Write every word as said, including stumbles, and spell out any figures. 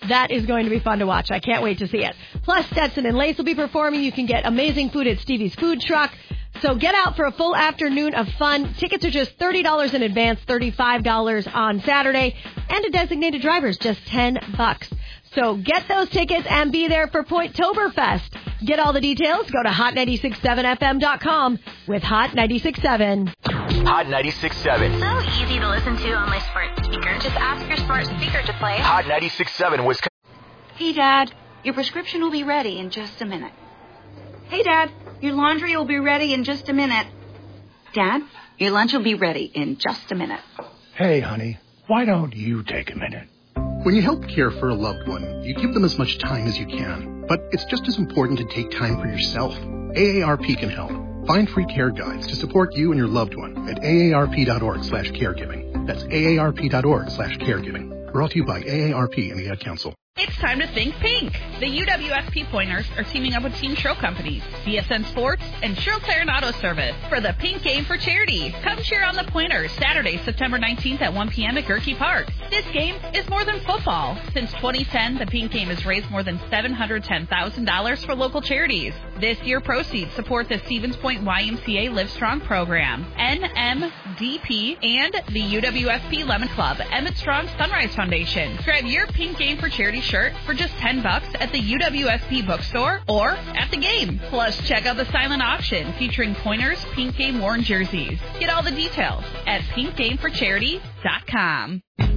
That is going to be fun to watch. I can't wait to see it. Plus, Stetson and Lace will be performing. You can get amazing food at Stevie's Food Truck. So get out for a full afternoon of fun. Tickets are just thirty dollars in advance, thirty-five dollars on Saturday, and a designated driver is just ten bucks. So get those tickets and be there for Pointtoberfest. Get all the details. Go to hot nine six seven f m dot com with Hot ninety-six point seven. Hot ninety-six point seven. So easy to listen to on my smart speaker. Just ask your smart speaker to play. Hot ninety-six point seven Wisconsin. Hey, Dad, your prescription will be ready in just a minute. Hey, Dad, your laundry will be ready in just a minute. Dad, your lunch will be ready in just a minute. Hey, honey, why don't you take a minute? When you help care for a loved one, you give them as much time as you can. But it's just as important to take time for yourself. A A R P can help. Find free care guides to support you and your loved one at A A R P dot org slash caregiving. That's A A R P dot org slash caregiving. Brought to you by A A R P and the Ad Council. It's time to think pink. The U W S P Pointers are teaming up with Team Show Companies, B S N Sports, and Sherrill Claren Auto Service for the Pink Game for Charity. Come cheer on the Pointers Saturday, September nineteenth at one p.m. at Gerke Park. This game is more than football. Since twenty ten, the Pink Game has raised more than seven hundred ten thousand dollars for local charities. This year, proceeds support the Stevens Point Y M C A Livestrong program, N M D P, and the U W S P Lemon Club, Emmett Strong Sunrise Foundation. Grab your Pink Game for Charity shirt for just ten bucks at the U W S P bookstore or at the game. Plus, check out the silent auction featuring Pointers Pink Game worn jerseys. Get all the details at pink game for charity dot com.